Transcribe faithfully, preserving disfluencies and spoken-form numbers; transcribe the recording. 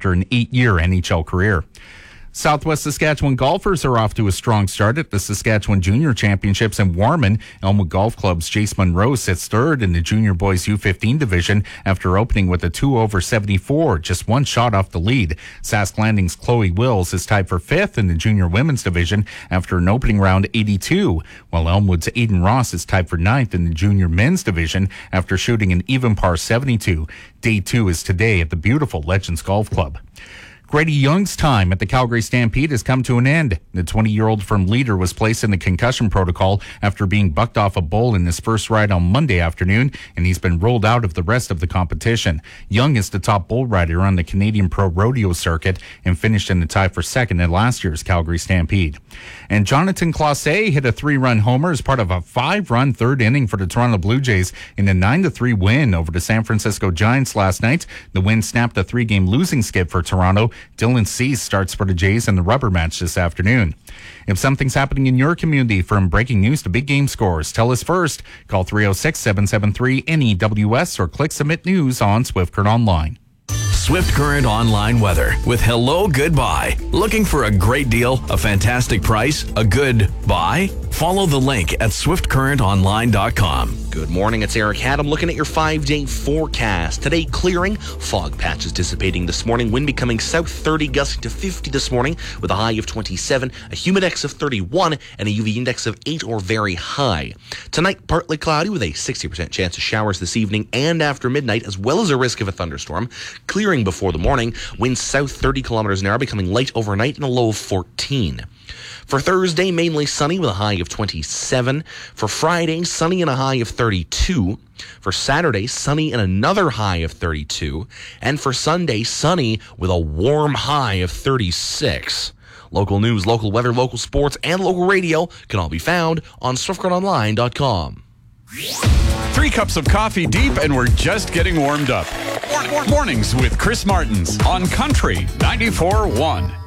after an eight-year N H L career. Southwest Saskatchewan golfers are off to a strong start at the Saskatchewan Junior Championships in Warman. Elmwood Golf Club's Jace Monroe sits third in the Junior Boys U fifteen division after opening with a two over seventy-four, just one shot off the lead. Sask Landing's Chloe Wills is tied for fifth in the Junior Women's division after an opening round eighty-two, while Elmwood's Aiden Ross is tied for ninth in the Junior Men's division after shooting an even par seventy-two. Day two is today at the beautiful Legends Golf Club. Grady Young's time at the Calgary Stampede has come to an end. The twenty-year-old from Leader was placed in the concussion protocol after being bucked off a bull in his first ride on Monday afternoon, and he's been ruled out of the rest of the competition. Young is the top bull rider on the Canadian Pro Rodeo circuit and finished in the tie for second in last year's Calgary Stampede. And Jonathan Clausse hit a three-run homer as part of a five-run third inning for the Toronto Blue Jays in a nine to three win over the San Francisco Giants last night. The win snapped a three-game losing skid for Toronto. Dylan Cease starts for the Jays in the rubber match this afternoon. If something's happening in your community, from breaking news to big game scores, tell us first. Call three oh six, seven seven three, N E W S or click Submit News on Swift Current Online. Swift Current Online weather with Hello Goodbye. Looking for a great deal, a fantastic price, a good buy? Follow the link at swift current online dot com. Good morning, it's Eric Haddam looking at your five-day forecast. Today, clearing, fog patches dissipating this morning, wind becoming south thirty, gusting to fifty this morning with a high of twenty-seven, a humidex of thirty-one, and a U V index of eight or very high. Tonight, partly cloudy with a sixty percent chance of showers this evening and after midnight, as well as a risk of a thunderstorm. Clearing before the morning, wind south thirty kilometers an hour, becoming light overnight and a low of fourteen. For Thursday, mainly sunny with a high of twenty-seven. For Friday, sunny and a high of thirty-two. For Saturday, sunny and another high of thirty-two. And for Sunday, sunny with a warm high of thirty-six. Local news, local weather, local sports, and local radio can all be found on swift current online dot com. Three cups of coffee deep, and we're just getting warmed up. Mornings with Chris Martins on Country ninety-four point one.